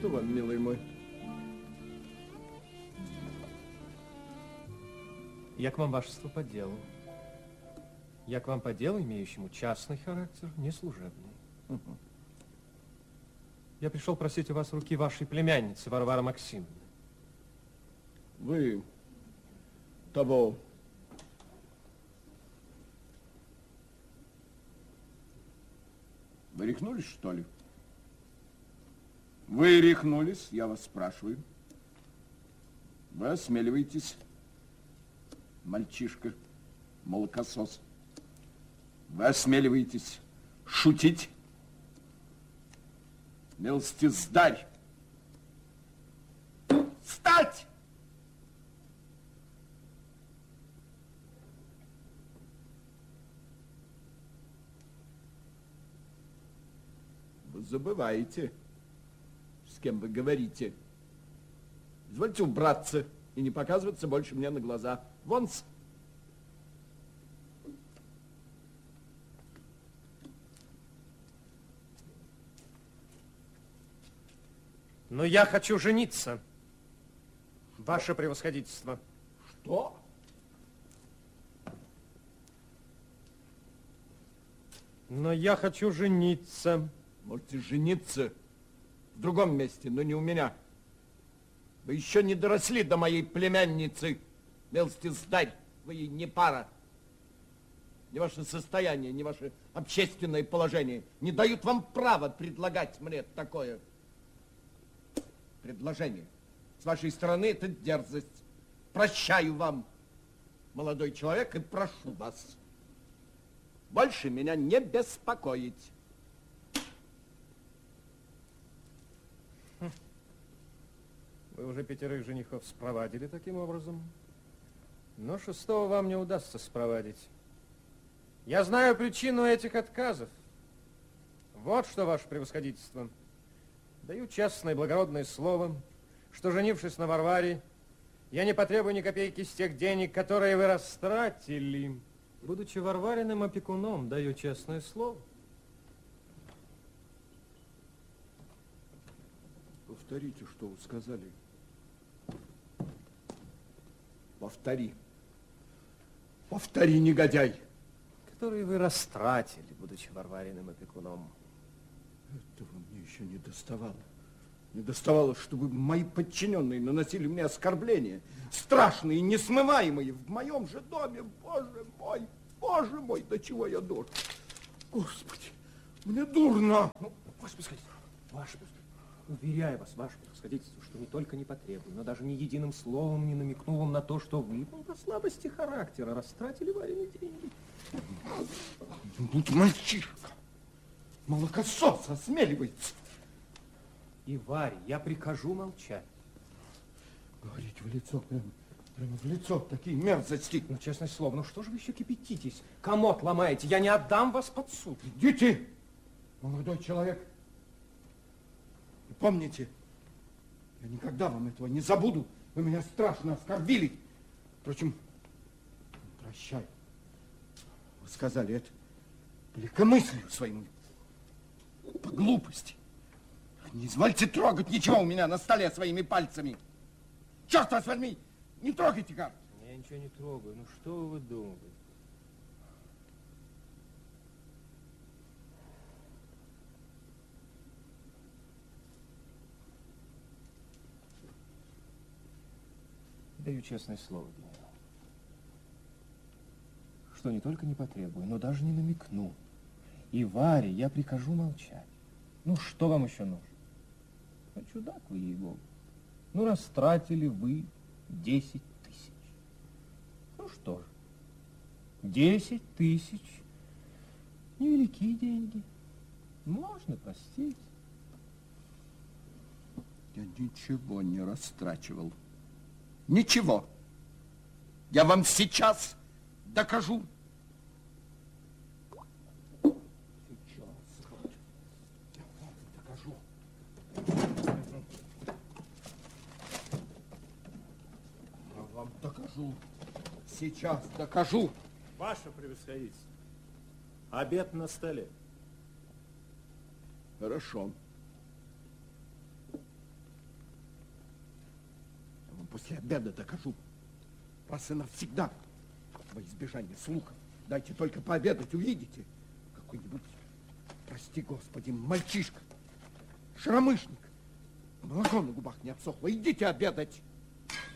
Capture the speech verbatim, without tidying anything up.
Что вам, милый мой? Я к вам, вашество, по делу. Я к вам по делу, имеющему частный характер, не служебный. Угу. Я пришел просить у вас руки вашей племянницы, Варвары Максимовны. Вы того... Вы рехнулись, что ли? Вы рехнулись, я вас спрашиваю. Вы осмеливаетесь, мальчишка, молокосос. Вы осмеливаетесь шутить? Милостиздарь! Встать! Вы забываете, с кем вы говорите. Извольте убраться и не показываться больше мне на глаза. Вон-с! Но я хочу жениться, ваше превосходительство. Что? Но я хочу жениться. Можете жениться в другом месте, но не у меня. Вы еще не доросли до моей племянницы, милостиздарь. Вы ей не пара. Ни ваше состояние, ни ваше общественное положение не дают вам права предлагать мне такое предложение. С вашей стороны это дерзость. Прощаю вам, молодой человек, и прошу вас больше меня не беспокоить. Вы уже пятерых женихов спровадили таким образом, но шестого вам не удастся спровадить. Я знаю причину этих отказов. Вот что, ваше превосходительство. Даю честное и благородное слово, что, женившись на Варваре, я не потребую ни копейки с тех денег, которые вы растратили. Будучи Варвариным опекуном, даю честное слово. Повторите, что вы сказали. Повтори. Повтори, негодяй. Которые вы растратили, будучи Варвариным опекуном. Этого мне еще не доставало. Не доставало, чтобы мои подчиненные наносили мне оскорбления, страшные, несмываемые, в моем же доме. Боже мой, боже мой, до чего я дур. Господи, мне дурно. Ну, ваше превосходительство, ваше превосходительство, уверяю вас, ваше превосходительство, что не только не потребую, но даже ни единым словом не намекнул вам на то, что вы по слабости характера растратили Варины деньги. Будь мальчишка. Молокосос осмеливается. И Варе я прикажу молчать. Говорить в лицо, прямо, прямо в лицо, такие мерзости. Ну, честное слово, ну что же вы еще кипятитесь? Комод ломаете, я не отдам вас под суд. Идите, молодой человек. И помните, я никогда вам этого не забуду. Вы меня страшно оскорбили. Впрочем, прощай. Вы сказали это легкомыслию своему. По глупости. Не извольте трогать ничего у меня на столе своими пальцами. Черт вас возьми, не трогайте карт. Я ничего не трогаю. Ну что вы думаете? Даю честное слово, генерал, что не только не потребую, но даже не намекну. И Варе я прикажу молчать. Ну, что вам еще нужно? Ну, чудак вы, ей-богу. Ну, растратили вы десять тысяч. Ну, что же, десять тысяч. Невеликие деньги. Можно простить. Я ничего не растрачивал. Ничего. Я вам сейчас докажу. Докажу. Сейчас докажу. Ваше превосходительство, обед на столе. Хорошо. После обеда докажу. Раз и навсегда. Во избежание слухов. Дайте только пообедать, увидите. Какой-нибудь, прости господи, мальчишка, шаромышник. Молоко на губах не обсохло. Идите обедать.